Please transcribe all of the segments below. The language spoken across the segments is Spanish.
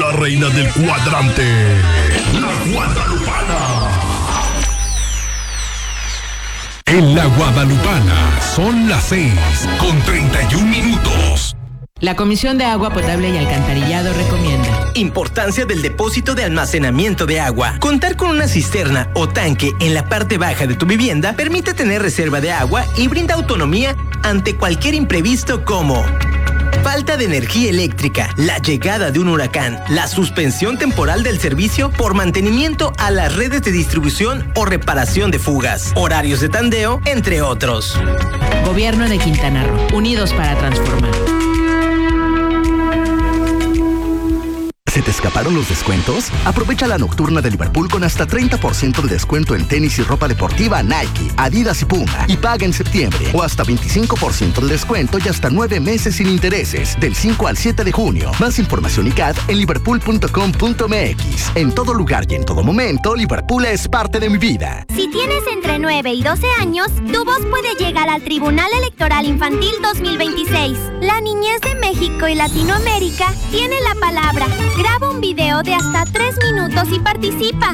la reina del cuadrante, la Guadalupana. En la Guadalupana son las 6:31. La Comisión de Agua Potable y Alcantarillado recomienda: importancia del depósito de almacenamiento de agua. Contar con una cisterna o tanque en la parte baja de tu vivienda permite tener reserva de agua y brinda autonomía ante cualquier imprevisto como falta de energía eléctrica, la llegada de un huracán, la suspensión temporal del servicio por mantenimiento a las redes de distribución o reparación de fugas, horarios de tandeo, entre otros. Gobierno de Quintana Roo, unidos para transformar. ¿Se te escaparon los descuentos? Aprovecha la nocturna de Liverpool con hasta 30% de descuento en tenis y ropa deportiva Nike, Adidas y Puma. Y paga en septiembre. O hasta 25% de descuento y hasta 9 meses sin intereses. Del 5 al 7 de junio. Más información y CAD en liverpool.com.mx. En todo lugar y en todo momento, Liverpool es parte de mi vida. Si tienes entre 9 y 12 años, tu voz puede llegar al Tribunal Electoral Infantil 2026. La niñez de México y Latinoamérica tiene la palabra. Graba un video de hasta 3 minutos y participa.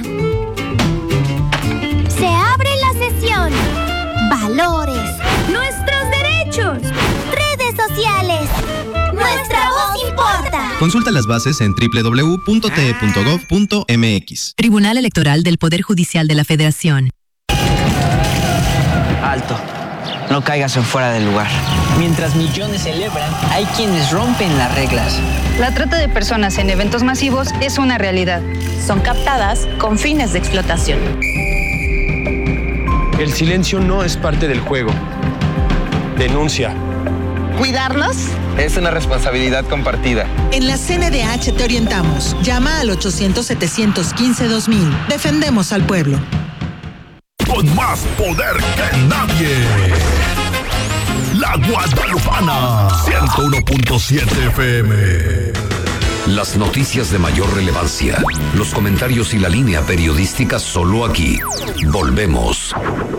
Se abre la sesión. Valores. Nuestros derechos. Redes sociales. Nuestra voz importa. Consulta las bases en www.te.gov.mx. Tribunal Electoral del Poder Judicial de la Federación. Alto. No caigas en fuera del lugar. Mientras millones celebran, hay quienes rompen las reglas. La trata de personas en eventos masivos es una realidad. Son captadas con fines de explotación. El silencio no es parte del juego. Denuncia. ¿Cuidarnos? Es una responsabilidad compartida. En la CNDH te orientamos. Llama al 800-715-2000. Defendemos al pueblo. Con más poder que nadie. La Guadalupana 101.7 FM. Las noticias de mayor relevancia, los comentarios y la línea periodística solo aquí. Volvemos.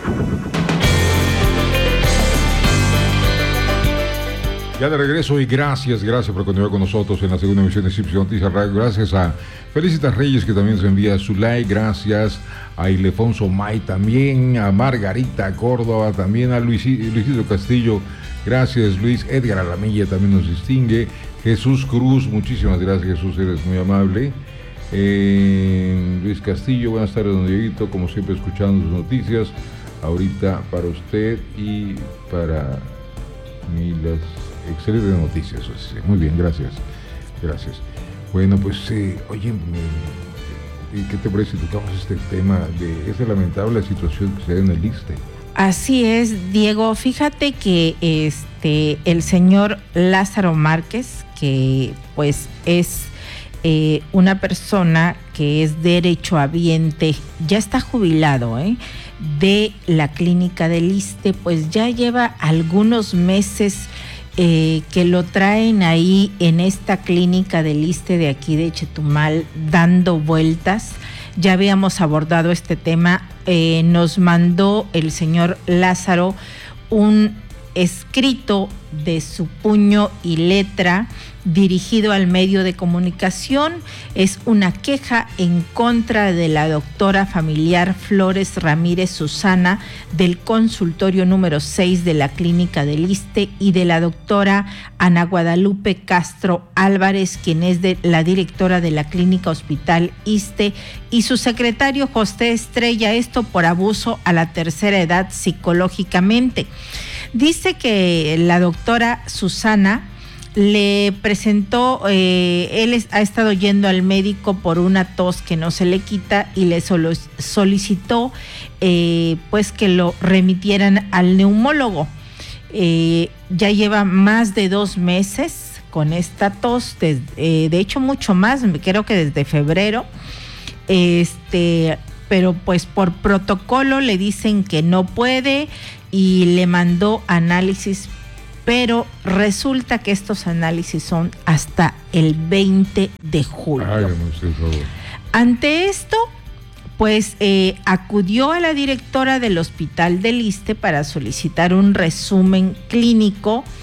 Ya de regreso y gracias por continuar con nosotros en la segunda emisión de Cipse Noticias Radio. Gracias a Felicitas Reyes, que también se envía su like. Gracias a Ildefonso May también, a Margarita Córdoba, también a Luisito Castillo. Gracias, Luis. Edgar Alamilla también nos distingue. Jesús Cruz, muchísimas gracias, Jesús, eres muy amable. Luis Castillo, buenas tardes, don Dieguito, como siempre escuchando sus noticias. Ahorita para usted y para mí las excelentes noticias. Muy bien, gracias. Bueno, pues, oye, ¿qué te parece si tocamos este tema de esa lamentable situación que se da en el ISSSTE? Así es, Diego. Fíjate que el señor Lázaro Márquez, que pues es una persona que es derechohabiente, ya está jubilado, de la clínica del ISSSTE, pues ya lleva algunos meses que lo traen ahí en esta clínica del ISSSTE de aquí de Chetumal dando vueltas. Ya habíamos abordado este tema, nos mandó el señor Lázaro un escrito de su puño y letra dirigido al medio de comunicación. Es una queja en contra de la doctora familiar Flores Ramírez Susana del consultorio número 6 de la clínica del ISSSTE y de la doctora Ana Guadalupe Castro Álvarez, quien es la directora de la clínica hospital ISSSTE, y su secretario José Estrella, esto por abuso a la tercera edad psicológicamente. Dice que la doctora Susana le presentó, él ha estado yendo al médico por una tos que no se le quita y le solicitó pues que lo remitieran al neumólogo. Ya lleva más de 2 meses con esta tos, de hecho mucho más, creo que desde febrero, pero pues por protocolo le dicen que no puede y le mandó análisis, pero resulta que estos análisis son hasta el 20 de julio. Ay, no sé, por favor. Ante esto, pues acudió a la directora del hospital del ISSSTE para solicitar un resumen clínico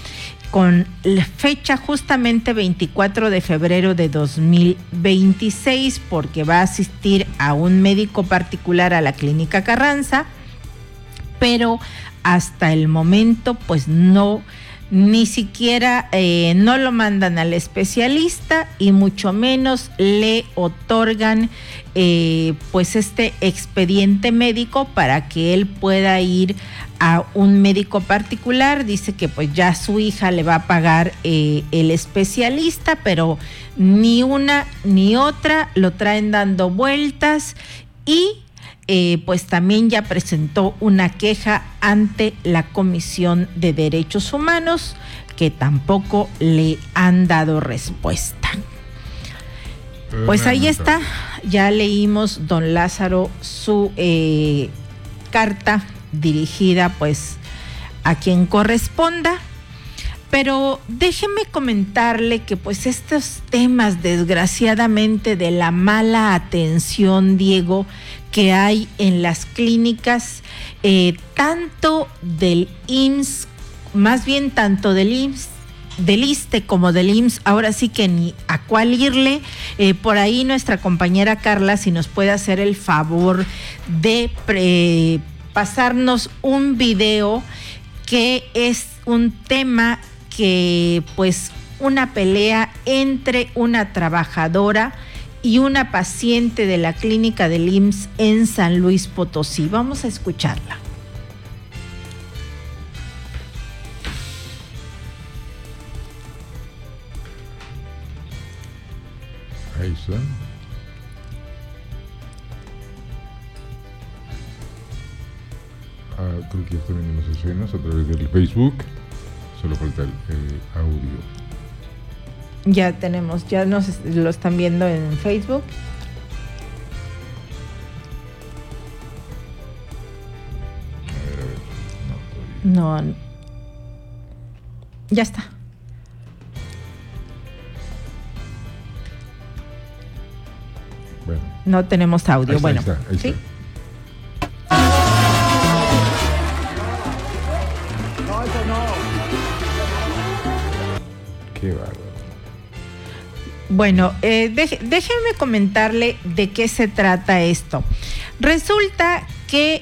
con la fecha justamente 24 de febrero de 2026, porque va a asistir a un médico particular a la Clínica Carranza, pero hasta el momento pues ni siquiera no lo mandan al especialista y mucho menos le otorgan pues este expediente médico para que él pueda ir a un médico particular. Dice que pues ya su hija le va a pagar el especialista, pero ni una ni otra lo traen dando vueltas y pues también ya presentó una queja ante la Comisión de Derechos Humanos, que tampoco le han dado respuesta. Pues ahí está, ya leímos, don Lázaro, su carta dirigida pues a quien corresponda. Pero déjeme comentarle que pues estos temas, desgraciadamente, de la mala atención, Diego, que hay en las clínicas, tanto del IMSS, más bien tanto del IMSS, del ISSSTE como del IMSS, ahora sí que ni a cuál irle. Por ahí nuestra compañera Carla, si nos puede hacer el favor de pasarnos un video, que es un tema que pues una pelea entre una trabajadora y una paciente de la clínica del IMSS en San Luis Potosí. Vamos a escucharla. Ahí está. Creo que ya están viendo las escenas a través del Facebook. Solo falta el audio. Ya tenemos, ya lo están viendo en Facebook. A ver. No, ya está. Bueno. No tenemos audio. Ahí está, ahí ¿sí? Está. Qué bárbaro. Bueno, déjenme comentarle de qué se trata esto. Resulta que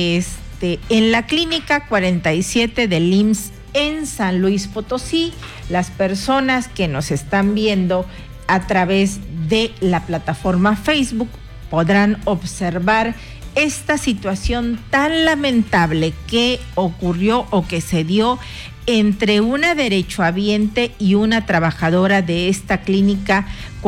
en la clínica 47 del IMSS en San Luis Potosí, las personas que nos están viendo a través de la plataforma Facebook podrán observar esta situación tan lamentable que ocurrió o que se dio entre una derechohabiente y una trabajadora de esta clínica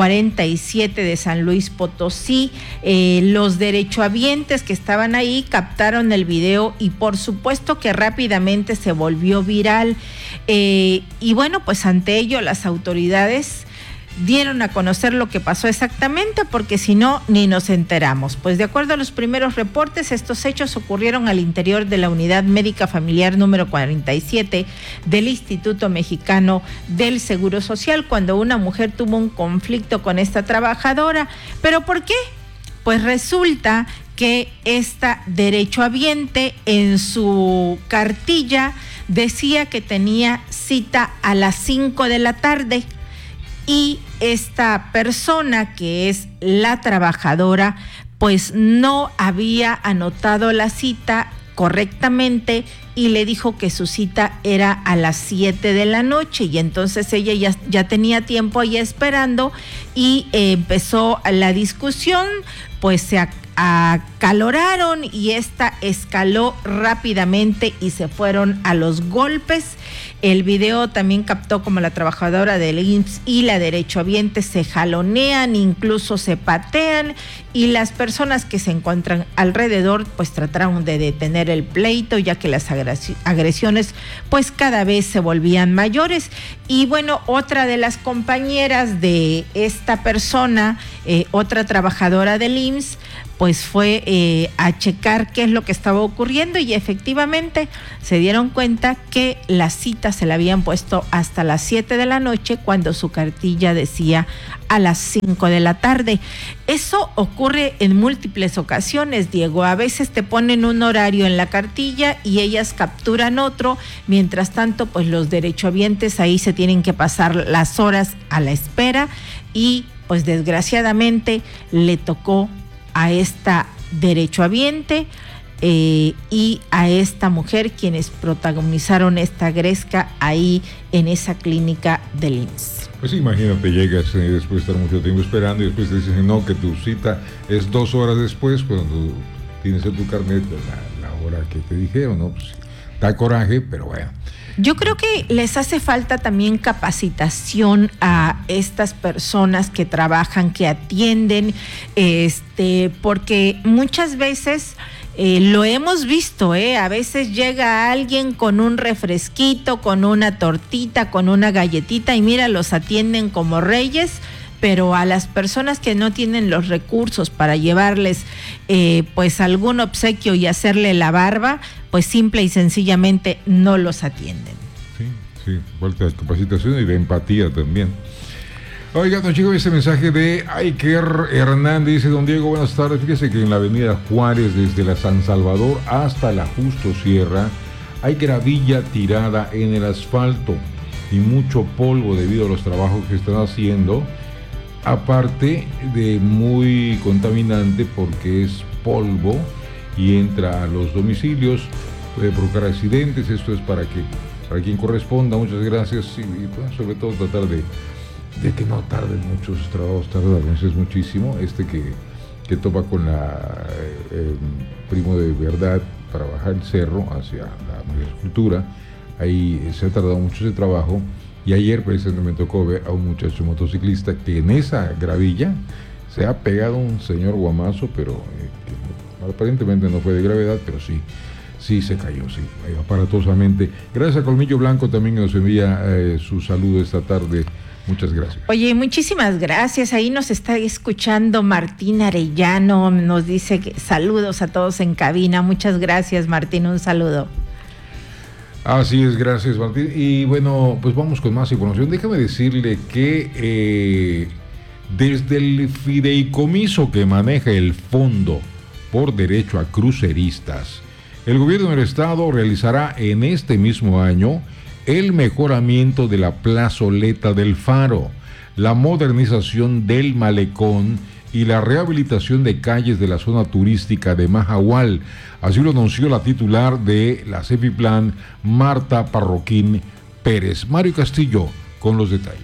47 de San Luis Potosí. Los derechohabientes que estaban ahí captaron el video y por supuesto que rápidamente se volvió viral. Y bueno, pues ante ello las autoridades dieron a conocer lo que pasó exactamente, porque si no, ni nos enteramos. Pues de acuerdo a los primeros reportes, estos hechos ocurrieron al interior de la unidad médica familiar número 47 del Instituto Mexicano del Seguro Social, cuando una mujer tuvo un conflicto con esta trabajadora. ¿Pero por qué? Pues resulta que esta derechohabiente en su cartilla decía que tenía cita a las 5 de la tarde. Y esta persona, que es la trabajadora, pues no había anotado la cita correctamente y le dijo que su cita era a las 7 de la noche, y entonces ella ya tenía tiempo ahí esperando y empezó la discusión, pues se acaloraron y esta escaló rápidamente y se fueron a los golpes. El video también captó como la trabajadora del IMSS y la derechohabiente se jalonean, incluso se patean, y las personas que se encuentran alrededor pues trataron de detener el pleito, ya que las agresiones pues cada vez se volvían mayores. Y bueno, otra de las compañeras de esta persona otra trabajadora del IMSS pues fue a checar qué es lo que estaba ocurriendo y efectivamente se dieron cuenta que la cita se la habían puesto hasta las 7 de la noche cuando su cartilla decía a las 5 de la tarde. Eso ocurre en múltiples ocasiones, Diego. A veces te ponen un horario en la cartilla y ellas capturan otro. Mientras tanto, pues los derechohabientes ahí se tienen que pasar las horas a la espera y pues desgraciadamente le tocó a esta derechohabiente y a esta mujer quienes protagonizaron esta gresca ahí en esa clínica del IMSS. Pues imagínate, llegas después de estar mucho tiempo esperando y después te dicen no, que tu cita es 2 horas después cuando tienes en tu carnet la hora que te dijeron, ¿no? Pues da coraje, pero bueno. Yo creo que les hace falta también capacitación a estas personas que trabajan, que atienden, porque muchas veces lo hemos visto, a veces llega alguien con un refresquito, con una tortita, con una galletita y mira, los atienden como reyes, pero a las personas que no tienen los recursos para llevarles pues algún obsequio y hacerle la barba, pues simple y sencillamente no los atienden. Sí, falta de capacitación y de empatía también. Oiga, don Chico, este mensaje de Aiker Hernández, dice: don Diego, buenas tardes. Fíjese que en la avenida Juárez, desde la San Salvador hasta la Justo Sierra, hay gravilla tirada en el asfalto y mucho polvo debido a los trabajos que están haciendo, aparte de muy contaminante porque es polvo y entra a los domicilios, puede provocar accidentes. Esto es para quien corresponda. Muchas gracias y pues, sobre todo tratar de que no tarden muchos trabajos, tarda a veces muchísimo. Que topa con la Primo de Verdad para bajar el cerro hacia la María Escultura, ahí se ha tardado mucho ese trabajo. Y ayer precisamente me tocó ver a un muchacho motociclista que en esa gravilla se ha pegado un señor guamazo, pero aparentemente no fue de gravedad, pero sí se cayó, sí, aparatosamente. Gracias a Colmillo Blanco también que nos envía su saludo esta tarde. Muchas gracias. Oye, muchísimas gracias. Ahí nos está escuchando Martín Arellano, nos dice que saludos a todos en cabina. Muchas gracias, Martín, un saludo. Así es, gracias, Martín. Y bueno, pues vamos con más información. Déjame decirle que desde el fideicomiso que maneja el Fondo por Derecho a Cruceristas, el gobierno del estado realizará en este mismo año el mejoramiento de la plazoleta del Faro, la modernización del malecón y la rehabilitación de calles de la zona turística de Mahahual. Así lo anunció la titular de la Cefiplan, Marta Parroquín Pérez. Mario Castillo con los detalles.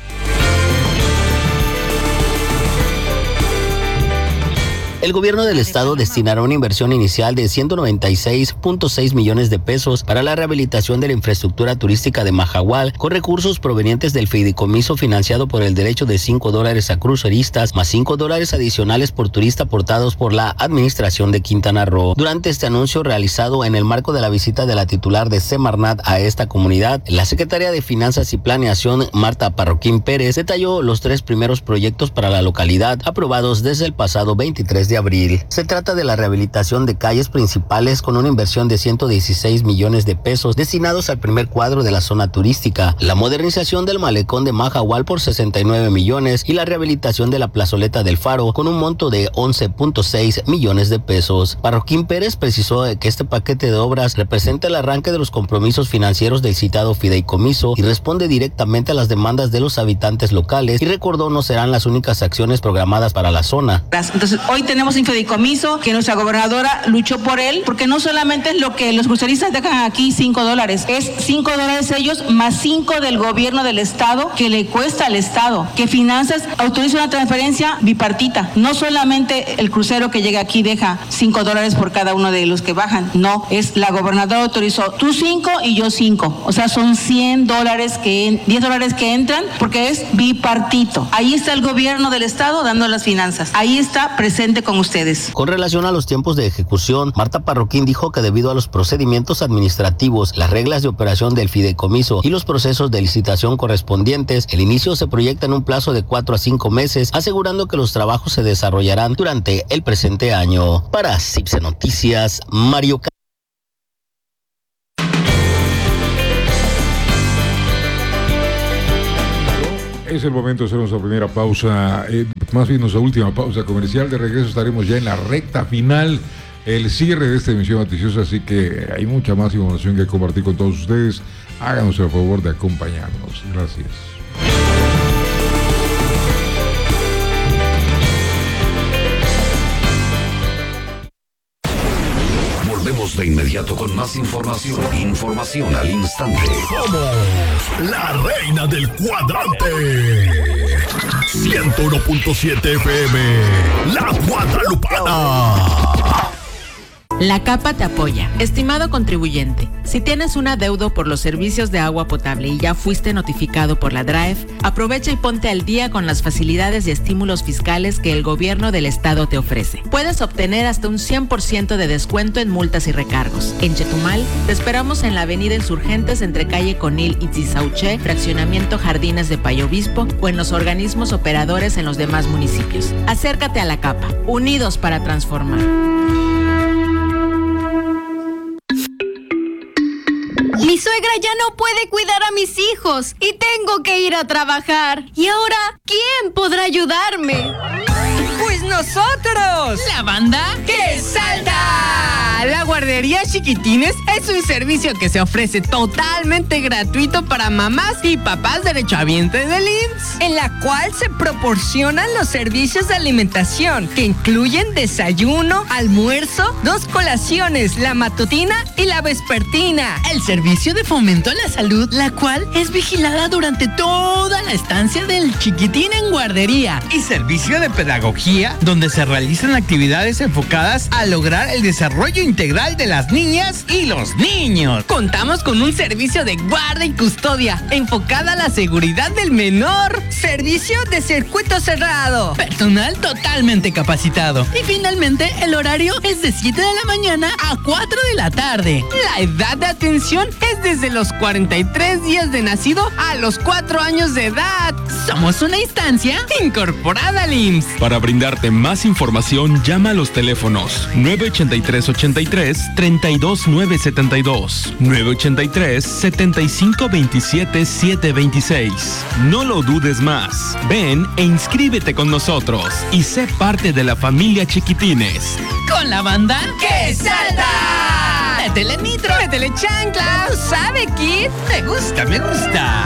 El gobierno del estado destinará una inversión inicial de 196.6 millones de pesos para la rehabilitación de la infraestructura turística de Mahahual, con recursos provenientes del fideicomiso financiado por el derecho de $5 a cruceristas, más $5 adicionales por turista aportados por la administración de Quintana Roo. Durante este anuncio realizado en el marco de la visita de la titular de Semarnat a esta comunidad, la secretaria de Finanzas y Planeación, Marta Parroquín Pérez, detalló los 3 primeros proyectos para la localidad aprobados desde el pasado 23 de abril. Se trata de la rehabilitación de calles principales con una inversión de 116 millones de pesos destinados al primer cuadro de la zona turística, la modernización del malecón de Mahahual por 69 millones y la rehabilitación de la plazoleta del Faro con un monto de 11.6 millones de pesos. Parroquín Pérez precisó que este paquete de obras representa el arranque de los compromisos financieros del citado fideicomiso y responde directamente a las demandas de los habitantes locales, y recordó no serán las únicas acciones programadas para la zona. Entonces, hoy tenemos un fideicomiso que nuestra gobernadora luchó por él, porque no solamente es lo que los cruceristas dejan aquí, $5, es $5 ellos más 5 del gobierno del estado, que le cuesta al estado, que Finanzas autoriza una transferencia bipartita. No solamente el crucero que llega aquí deja $5 por cada uno de los que bajan, no, es la gobernadora autorizó tú 5 y yo 5, o sea, son $10 que entran, porque es bipartito. Ahí está el gobierno del estado dando las finanzas, ahí está presente con con ustedes. Con relación a los tiempos de ejecución, Marta Parroquín dijo que debido a los procedimientos administrativos, las reglas de operación del fideicomiso y los procesos de licitación correspondientes, el inicio se proyecta en un plazo de 4 a 5 meses, asegurando que los trabajos se desarrollarán durante el presente año. Para CIPSE Noticias, Mario Ca. Es el momento de hacer nuestra primera pausa, más bien nuestra última pausa comercial. De regreso estaremos ya en la recta final, el cierre de esta emisión noticiosa, así que hay mucha más información que compartir con todos ustedes. Háganos el favor de acompañarnos. Gracias. Volvemos de inmediato con más información. Información al instante. Somos la reina del cuadrante. 101.7 FM. La Guadalupana. La Capa te apoya. Estimado contribuyente, si tienes un adeudo por los servicios de agua potable y ya fuiste notificado por la DRAEF, aprovecha y ponte al día con las facilidades y estímulos fiscales que el gobierno del estado te ofrece. Puedes obtener hasta un 100% de descuento en multas y recargos. En Chetumal, te esperamos en la avenida Insurgentes entre calle Conil y Tizauché, fraccionamiento Jardines de Payo Obispo, o en los organismos operadores en los demás municipios. Acércate a La Capa, unidos para transformar. Mi suegra ya no puede cuidar a mis hijos y tengo que ir a trabajar. ¿Y ahora quién podrá ayudarme? ¡Pues nosotros! ¡La banda que salta! La guardería Chiquitines es un servicio que se ofrece totalmente gratuito para mamás y papás derechohabientes del IMSS, en la cual se proporcionan los servicios de alimentación que incluyen desayuno, almuerzo, 2 colaciones, la matutina y la vespertina. El servicio de fomento a la salud, la cual es vigilada durante toda la estancia del chiquitín en guardería. Y servicio de pedagogía, donde se realizan actividades enfocadas a lograr el desarrollo integral de las niñas y los niños. Contamos con un servicio de guarda y custodia enfocada a la seguridad del menor. Servicio de circuito cerrado. Personal totalmente capacitado. Y finalmente, el horario es de 7 de la mañana a 4 de la tarde. La edad de atención es desde los 43 días de nacido a los 4 años de edad. Somos una instancia incorporada al IMSS. Para brindarte más información, llama a los teléfonos 983-83-32972, 983-7527-726. No lo dudes más. Ven e inscríbete con nosotros y sé parte de la familia Chiquitines. Con la banda que salta. Métele nitro, métele chancla. ¿Sabe, Kid? Me gusta, me gusta.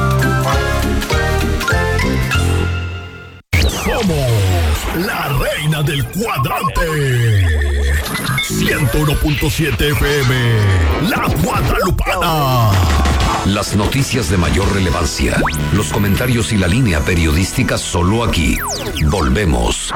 Somos la reina del cuadrante. 101.7 FM. La Guadalupana. Las noticias de mayor relevancia, los comentarios y la línea periodística solo aquí. Volvemos.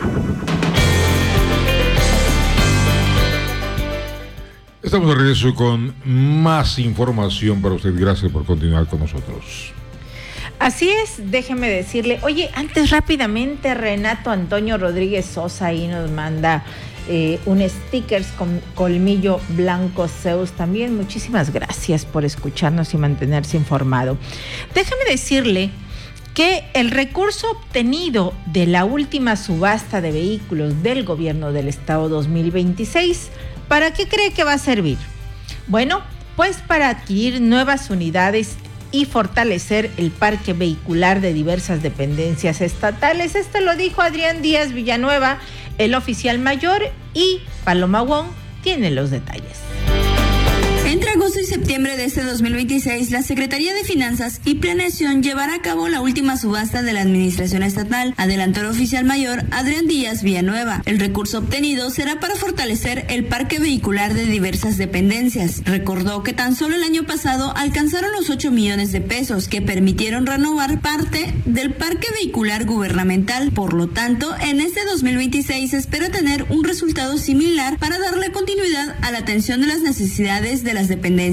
Estamos de regreso con más información para usted. Gracias por continuar con nosotros. Así es, déjeme decirle. Oye, antes rápidamente, Renato Antonio Rodríguez Sosa ahí nos manda un stickers con colmillo blanco Zeus también. Muchísimas gracias por escucharnos y mantenerse informado. Déjeme decirle que el recurso obtenido de la última subasta de vehículos del gobierno del estado 2026, ¿para qué cree que va a servir? Bueno, pues para adquirir nuevas unidades y fortalecer el parque vehicular de diversas dependencias estatales. Esto lo dijo Adrián Díaz Villanueva, el oficial mayor, y Paloma Wong tiene los detalles. Entre agosto y septiembre de este 2026, la Secretaría de Finanzas y Planeación llevará a cabo la última subasta de la Administración Estatal, adelantó el oficial mayor Adrián Díaz Villanueva. El recurso obtenido será para fortalecer el parque vehicular de diversas dependencias. Recordó que tan solo el año pasado alcanzaron los 8 millones de pesos que permitieron renovar parte del parque vehicular gubernamental. Por lo tanto, en este 2026 se espera tener un resultado similar para darle continuidad a la atención de las necesidades de las dependencias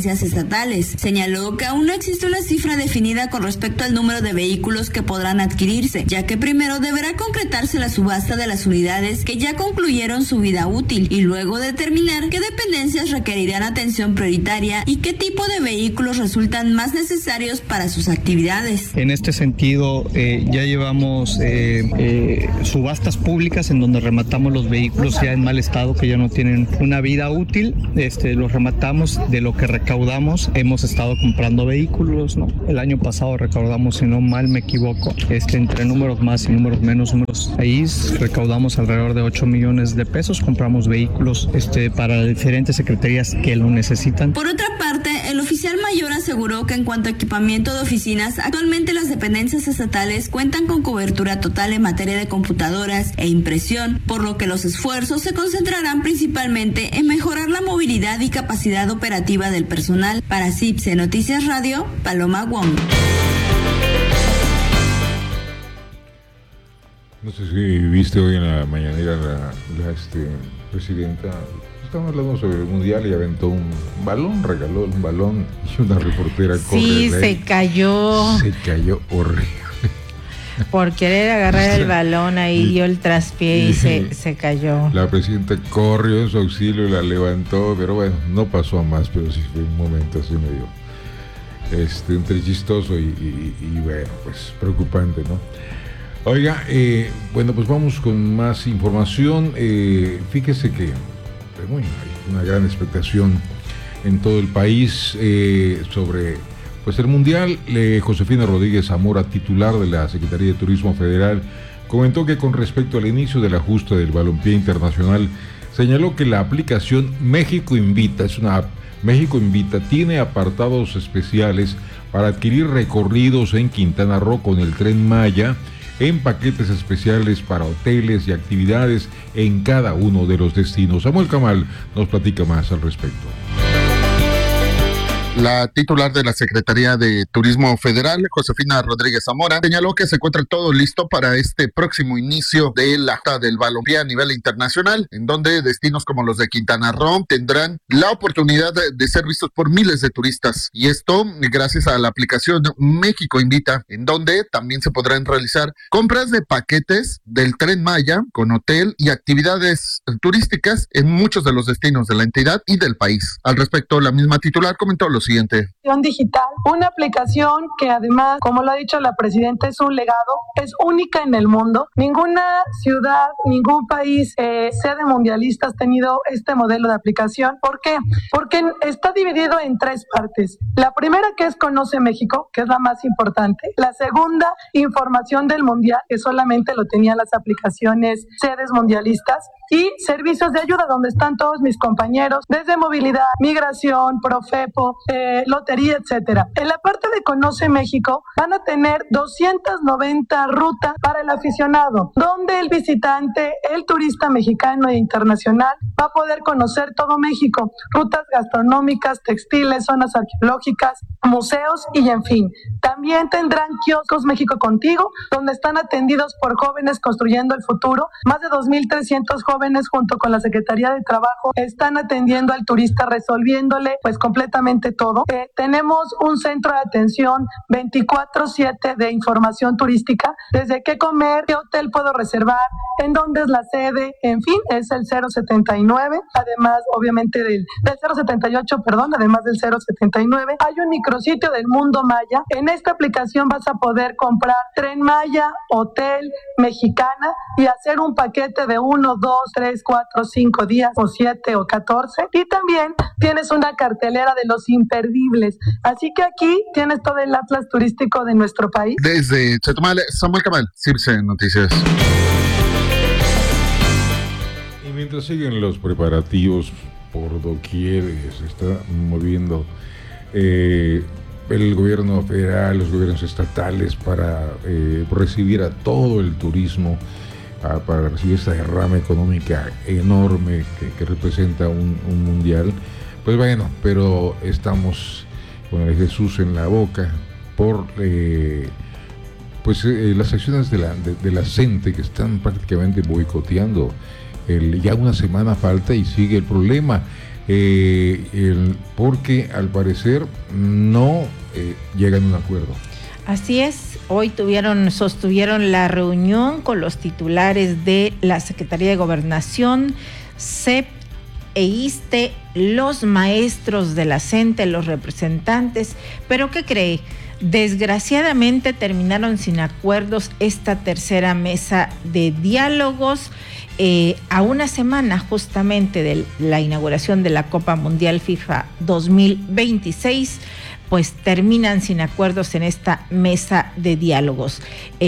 dependencias estatales. Señaló que aún no existe una cifra definida con respecto al número de vehículos que podrán adquirirse, ya que primero deberá concretarse la subasta de las unidades que ya concluyeron su vida útil y luego determinar qué dependencias requerirán atención prioritaria y qué tipo de vehículos resultan más necesarios para sus actividades. En este sentido, ya llevamos subastas públicas en donde rematamos los vehículos ya en mal estado, que ya no tienen una vida útil. Los rematamos, de lo que recaudamos hemos estado comprando vehículos, ¿no? El año pasado recaudamos, si no mal me equivoco, entre números más y números menos, ahí recaudamos alrededor de 8 millones de pesos, compramos vehículos para diferentes secretarías que lo necesitan. Por otra parte, el oficial mayor aseguró que en cuanto a equipamiento de oficinas, actualmente las dependencias estatales cuentan con cobertura total en materia de computadoras e impresión, por lo que los esfuerzos se concentrarán principalmente en mejorar la movilidad y capacidad operativa del personal. Para CIPSE Noticias Radio, Paloma Wong. No sé si viste hoy en la mañanera la presidenta, estamos hablando sobre el mundial y aventó un balón, regaló un balón y una reportera corre. Sí, se cayó. Se cayó horrible. Por querer agarrar el balón, ahí dio el traspié y se cayó. La presidenta corrió en su auxilio, la levantó, pero bueno, no pasó a más, pero sí fue un momento así medio entre chistoso y bueno, pues preocupante, ¿no? Oiga, bueno, pues vamos con más información. Fíjese que hay una gran expectación en todo el país sobre pues el Mundial. Josefina Rodríguez Zamora, titular de la Secretaría de Turismo Federal, comentó que con respecto al inicio de la justa del balompié internacional, señaló que la aplicación México Invita, es una app, México Invita, tiene apartados especiales para adquirir recorridos en Quintana Roo con el Tren Maya, en paquetes especiales para hoteles y actividades en cada uno de los destinos. Samuel Camal nos platica más al respecto. La titular de la Secretaría de Turismo Federal, Josefina Rodríguez Zamora, señaló que se encuentra todo listo para este próximo inicio de la justa del balompié a nivel internacional, en donde destinos como los de Quintana Roo tendrán la oportunidad de ser vistos por miles de turistas. Y esto gracias a la aplicación México Invita, en donde también se podrán realizar compras de paquetes del Tren Maya con hotel y actividades turísticas en muchos de los destinos de la entidad y del país. Al respecto, la misma titular comentó lo siguiente. Digital, una aplicación que además, como lo ha dicho la presidenta, es un legado, es única en el mundo. Ninguna ciudad, ningún país, sea de mundialistas, ha tenido este modelo de aplicación. ¿Por qué? Porque está dividido en tres partes. La primera, que es Conoce México, que es la más importante. La segunda, Información del Mundial, que solamente lo tenían las aplicaciones sedes mundialistas. Y servicios de ayuda, donde están todos mis compañeros, desde movilidad, migración, Profepo, lotería, etcétera. En la parte de Conoce México van a tener 290 rutas para el aficionado, donde el visitante, el turista mexicano e internacional va a poder conocer todo México, rutas gastronómicas, textiles, zonas arqueológicas, museos y en fin. También tendrán kioscos México Contigo, donde están atendidos por jóvenes construyendo el futuro. Más de 2,300 jóvenes junto con la Secretaría de Trabajo están atendiendo al turista, resolviéndole pues completamente todo. Tenemos un centro de atención 24/7 de información turística, desde qué comer, qué hotel puedo reservar, en dónde es la sede, en fin, es el 079, además obviamente del 078, además del 079. Hay un micrositio del Mundo Maya. En esta aplicación vas a poder comprar Tren Maya, hotel, Mexicana y hacer un paquete de 1, 2, 3, 4, 5 días o 7 o 14. Y también tienes una cartelera de los imperdibles. Así que aquí tienes todo el atlas turístico de nuestro país. Desde Chetumal, Samuel Camal, CIPSE Noticias. Y mientras siguen los preparativos por doquier, se está moviendo el gobierno federal, los gobiernos estatales para recibir a todo el turismo, para recibir esta derrama económica enorme que representa un mundial. Pues bueno, pero estamos con el Jesús en la boca por las acciones de la CENTE, que están prácticamente boicoteando. Ya una semana falta y sigue el problema. porque al parecer no llegan a un acuerdo. Así es, hoy sostuvieron la reunión con los titulares de la Secretaría de Gobernación, CEP e ISSSTE, los maestros de la CENTE, los representantes, pero ¿qué cree? Desgraciadamente terminaron sin acuerdos esta tercera mesa de diálogos a una semana justamente de la inauguración de la Copa Mundial FIFA 2026, pues terminan sin acuerdos en esta mesa de diálogos.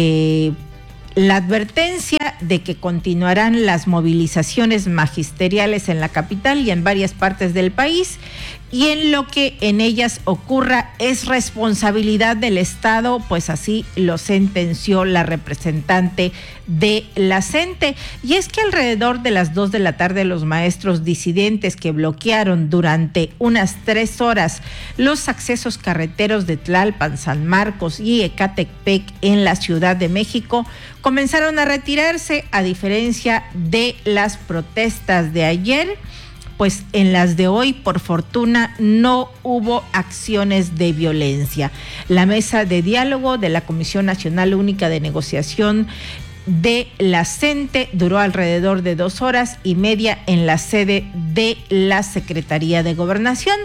La advertencia de que continuarán las movilizaciones magisteriales en la capital y en varias partes del país, y en lo que en ellas ocurra es responsabilidad del Estado, pues así lo sentenció la representante de la CENTE. Y es que alrededor de las 2 de la tarde los maestros disidentes que bloquearon durante unas 3 horas los accesos carreteros de Tlalpan, San Marcos y Ecatepec en la Ciudad de México comenzaron a retirarse, a diferencia de las protestas de ayer. Pues en las de hoy, por fortuna, no hubo acciones de violencia. La mesa de diálogo de la Comisión Nacional Única de Negociación de la CENTE duró alrededor de 2 horas y media en la sede de la Secretaría de Gobernación.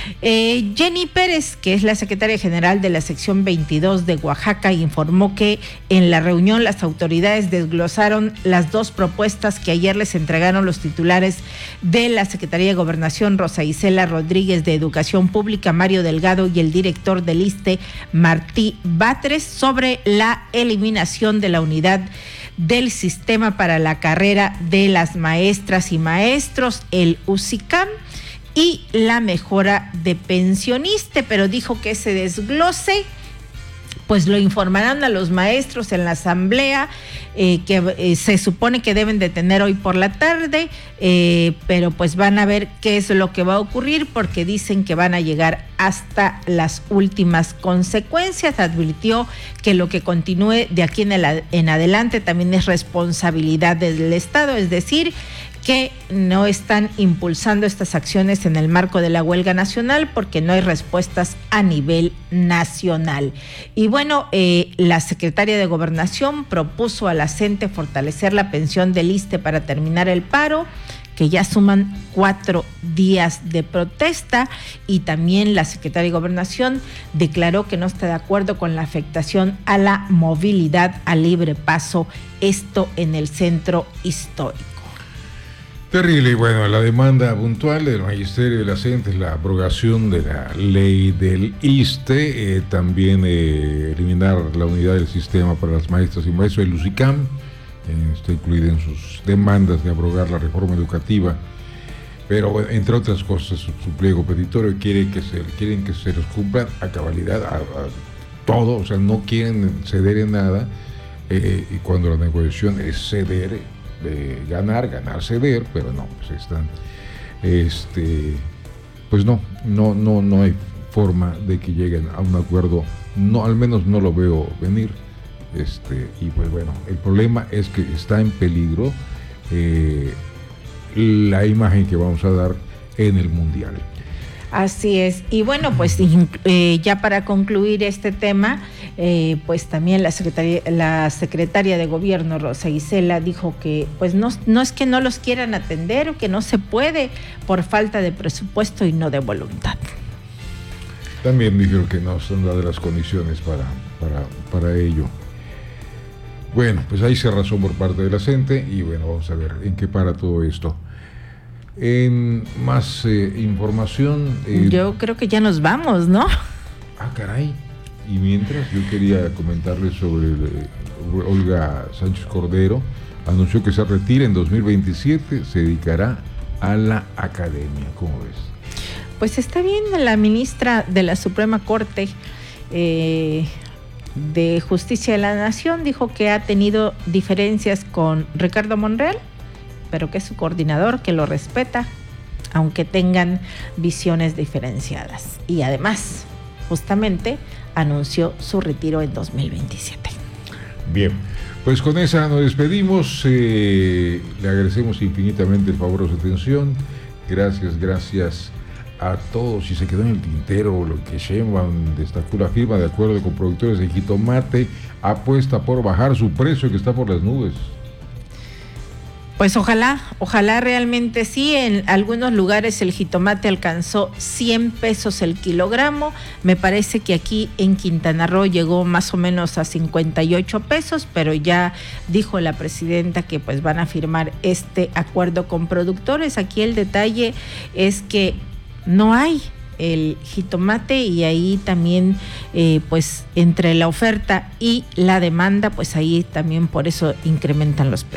Jenny Pérez, que es la secretaria general de la sección 22 de Oaxaca, informó que en la reunión las autoridades desglosaron las 2 propuestas que ayer les entregaron los titulares de la Secretaría de Gobernación, Rosa Isela Rodríguez, de Educación Pública, Mario Delgado, y el director del ISSSTE, Martí Batres, sobre la eliminación de la unidad del sistema para la carrera de las maestras y maestros, el UCICAM, y la mejora de pensioniste, pero dijo que ese desglose pues lo informarán a los maestros en la asamblea que se supone que deben de tener hoy por la tarde, pero pues van a ver qué es lo que va a ocurrir, porque dicen que van a llegar hasta las últimas consecuencias. Advirtió que lo que continúe de aquí en adelante también es responsabilidad del Estado, es decir, que no están impulsando estas acciones en el marco de la huelga nacional porque no hay respuestas a nivel nacional. Y bueno, la secretaria de Gobernación propuso a la CENTE fortalecer la pensión del ISSSTE para terminar el paro, que ya suman 4 días de protesta, y también la secretaria de Gobernación declaró que no está de acuerdo con la afectación a la movilidad a libre paso, esto en el centro histórico. Terrible. Y bueno, la demanda puntual del Magisterio de la CENTE es la abrogación de la ley del ISSSTE, también eliminar la unidad del sistema para las maestras y maestros, el UCICAM, está incluida en sus demandas de abrogar la reforma educativa, pero bueno, entre otras cosas su pliego petitorio quieren que se les cumplan a cabalidad a todo, o sea, no quieren ceder en nada, y cuando la negociación es ceder, ganar, ceder, pero no, pues están, pues no hay forma de que lleguen a un acuerdo, no, al menos no lo veo venir, y pues bueno, el problema es que está en peligro la imagen que vamos a dar en el Mundial. Así es. Y bueno, pues ya para concluir este tema, pues también la secretaria de Gobierno, Rosa Isela, dijo que pues no es que no los quieran atender o que no se puede por falta de presupuesto y no de voluntad. También dijeron que no son dadas las condiciones para ello. Bueno, pues hay cerrazón por parte de la CENTE y bueno, vamos a ver en qué para todo esto. En más información... yo creo que ya nos vamos, ¿no? Ah, caray. Y mientras, yo quería comentarles sobre Olga Sánchez Cordero. Anunció que se retira en 2027, se dedicará a la academia. ¿Cómo ves? Pues está bien. La ministra de la Suprema Corte de Justicia de la Nación dijo que ha tenido diferencias con Ricardo Monreal, pero que es su coordinador, que lo respeta, aunque tengan visiones diferenciadas. Y además, justamente, anunció su retiro en 2027. Bien, pues con esa nos despedimos. Le agradecemos infinitamente el favor de su atención. Gracias a todos. Y se quedó en el tintero lo que Sheinbaum destacó: la firma de acuerdo con productores de jitomate apuesta por bajar su precio, que está por las nubes. Pues ojalá realmente sí. En algunos lugares el jitomate alcanzó 100 pesos el kilogramo. Me parece que aquí en Quintana Roo llegó más o menos a 58 pesos, pero ya dijo la presidenta que pues van a firmar este acuerdo con productores. Aquí el detalle es que no hay el jitomate, y ahí también pues entre la oferta y la demanda, pues ahí también por eso incrementan los precios.